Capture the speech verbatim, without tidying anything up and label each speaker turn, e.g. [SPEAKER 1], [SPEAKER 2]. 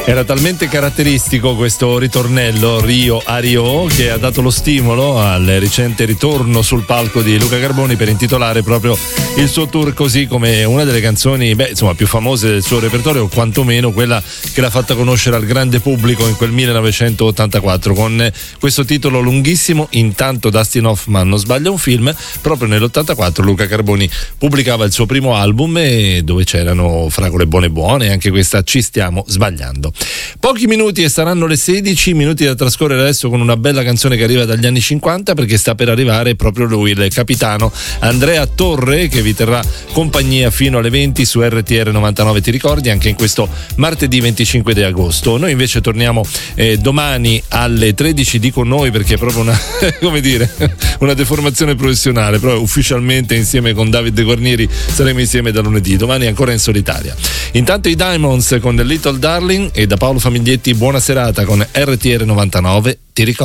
[SPEAKER 1] Era talmente caratteristico questo ritornello Rio a Rio che ha dato lo stimolo al recente ritorno sul palco di Luca Carboni per intitolare proprio il suo tour così, come una delle canzoni beh, insomma, più famose del suo repertorio, o quantomeno quella che l'ha fatta conoscere al grande pubblico in quel millenovecentottantaquattro, con questo titolo lunghissimo. Intanto Dustin Hoffman non sbaglia un film. Proprio nell'ottantaquattro Luca Carboni pubblicava il suo primo album, e dove c'erano Fragole buone buone e anche questa Ci stiamo sbagliando. Pochi minuti e saranno le sedici, minuti da trascorrere adesso con una bella canzone che arriva dagli anni cinquanta, perché sta per arrivare proprio lui, il capitano Andrea Torre, che vi terrà compagnia fino alle venti su R T R novantanove, ti ricordi, anche in questo martedì venticinque di agosto. Noi invece torniamo eh, domani alle tredici, dico noi perché è proprio una come dire, una deformazione professionale, però ufficialmente insieme con Davide Guarnieri saremo insieme da lunedì, domani ancora in solitaria. Intanto i Diamonds con The Little Darling, e da Paolo Famiglietti buona serata con R T R novantanove, ti ricordi.